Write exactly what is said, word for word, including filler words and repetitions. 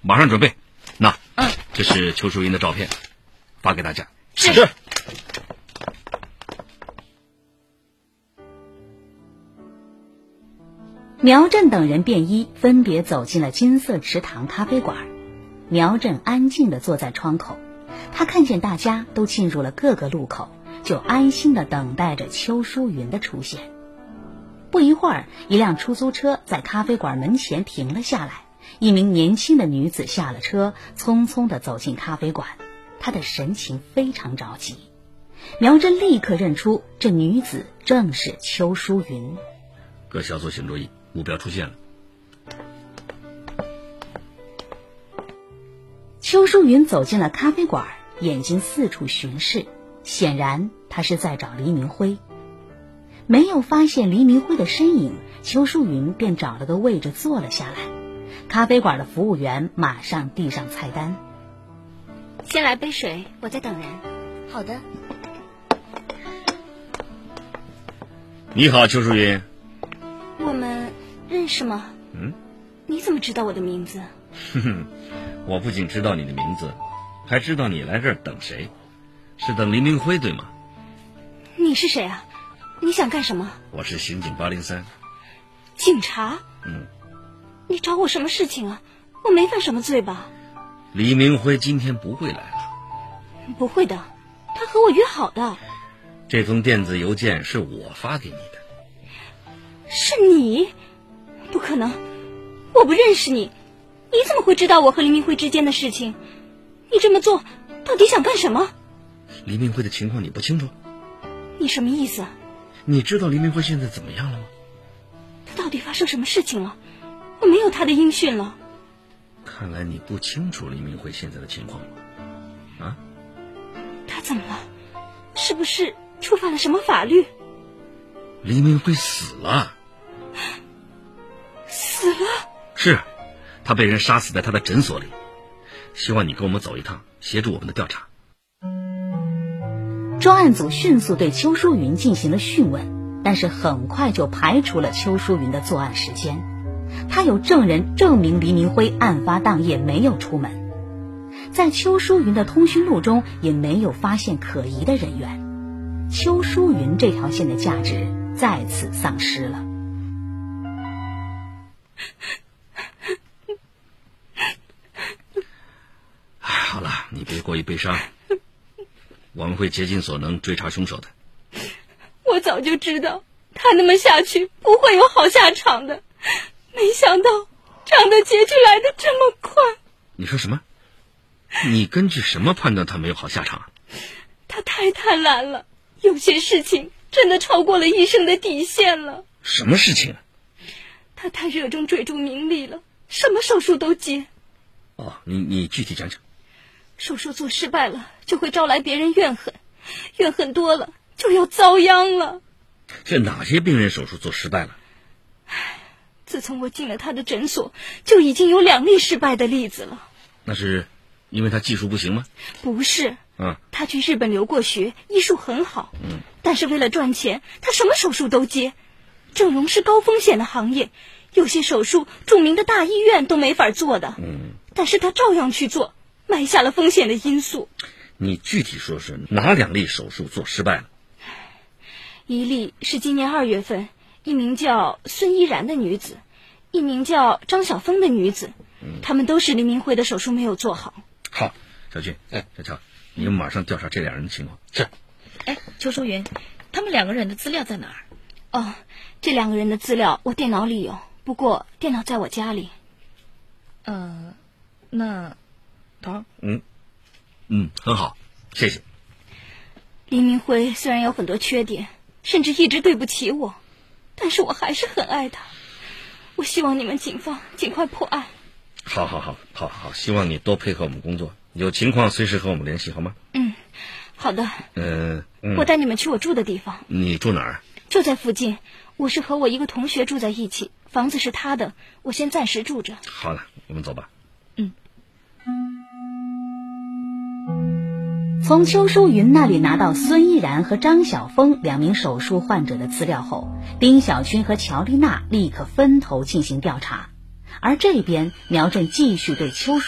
马上准备。那， 嗯， 这是邱淑云的照片，发给大家。 是。 是。 苗振等人便衣，分别走进了金色池塘咖啡馆。苗振安静地坐在窗口，他看见大家都进入了各个路口，就安心地等待着邱淑云的出现。不一会儿，一辆出租车在咖啡馆门前停了下来，一名年轻的女子下了车，匆匆地走进咖啡馆，她的神情非常着急。苗振立刻认出这女子正是邱淑云。 各小组请注意，目标出现了。 邱淑云走进了咖啡馆，眼睛四处巡视，显然她是在找黎明辉。没有发现黎明辉的身影，邱淑云便找了个位置坐了下来。咖啡馆的服务员马上递上菜单。 先来杯水，我在等人。 好的。 你好，邱淑云。 我们认识吗？ 嗯。 你怎么知道我的名字？ 哼哼，我不仅知道你的名字，还知道你来这儿等谁。是等黎明辉对吗？ 你是谁啊？你想干什么？ 我是刑警八零三。 警察？ 嗯。 你找我什么事情啊？我没犯什么罪吧？ 黎明辉今天不会来了。 不会的，他和我约好的。 这封电子邮件是我发给你的。 是你？不可能，我不认识你，你怎么会知道我和黎明辉之间的事情？你这么做到底想干什么？ 黎明辉的情况你不清楚？ 你什么意思？ 你知道黎明辉现在怎么样了吗？ 他到底发生什么事情了？我没有他的音讯了。 看来你不清楚黎明辉现在的情况了。啊？ 他怎么了？是不是触犯了什么法律？ 黎明辉死了。 死了？ 是，他被人杀死在他的诊所里。希望你跟我们走一趟，协助我们的调查。 专案组迅速对邱淑云进行了讯问，但是很快就排除了邱淑云的作案时间。他有证人证明黎明辉案发当夜没有出门，在邱淑云的通讯录中也没有发现可疑的人员。邱淑云这条线的价值再次丧失了。 好了，你别过于悲伤，我们会竭尽所能追查凶手的。 我早就知道他那么下去不会有好下场的，没想到这样的结局来得这么快。 你说什么？你根据什么判断他没有好下场啊？ 他太贪婪了，有些事情真的超过了医生的底线了。 什么事情啊？ 他太热衷追逐名利了，什么手术都接。 哦，你你具体讲讲。 手术做失败了，就会招来别人怨恨，怨恨多了就要遭殃了。 这哪些病人手术做失败了？ 自从我进了他的诊所，就已经有两例失败的例子了。 那是因为他技术不行吗？ 不是， 嗯， 他去日本留过学，医术很好， 嗯， 但是为了赚钱，他什么手术都接。整容是高风险的行业，有些手术著名的大医院都没法做的， 嗯， 但是他照样去做，埋下了风险的因素。 你具体说说哪两例手术做失败了？ 一例是今年二月份，一名叫孙依然的女子，一名叫张晓峰的女子， 嗯， 他们都是黎明辉的手术没有做好。 好，小俊，哎，小乔，你们马上调查这两人的情况。是。 哎，邱淑云，他们两个人的资料在哪儿？ 哦，这两个人的资料我电脑里有，不过电脑在我家里。 呃，那头？ 嗯嗯，很好，谢谢。 黎明辉虽然有很多缺点，甚至一直对不起我，但是我还是很爱他。我希望你们警方尽快破案。 好好好好好，希望你多配合我们工作，有情况随时和我们联系，好吗？ 嗯，好的。 呃嗯， 我带你们去我住的地方。 你住哪儿？ 就在附近，我是和我一个同学住在一起，房子是他的，我先暂时住着。 好了，我们走吧。 嗯。 从邱淑云那里拿到孙依然和张晓峰两名手术患者的资料后，丁小军和乔丽娜立刻分头进行调查，而这边苗振继续对邱淑